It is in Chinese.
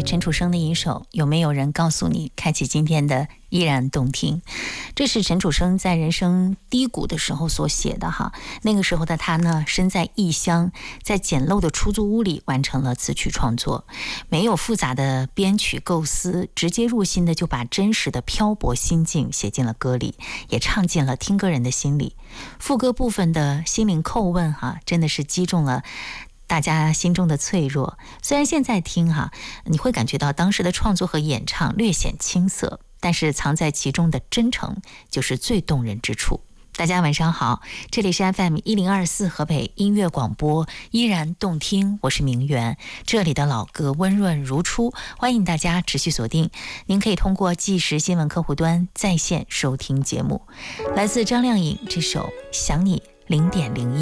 位陈楚生的一首《有没有人告诉你》，开启今天的依然动听。这是陈楚生在人生低谷的时候所写的哈。那个时候的他呢，身在异乡，在简陋的出租屋里完成了词曲创作，没有复杂的编曲构思，直接入心的就把真实的漂泊心境写进了歌里，也唱进了听歌人的心里。副歌部分的心灵叩问哈，真的是击中了大家心中的脆弱。虽然现在听哈，你会感觉到当时的创作和演唱略显青涩，但是藏在其中的真诚就是最动人之处。大家晚上好，这里是 FM1024 河北音乐广播，依然动听，我是明媛。这里的老歌温润如初，欢迎大家持续锁定。您可以通过即时新闻客户端在线收听节目。来自张靓颖这首《想你0.01》。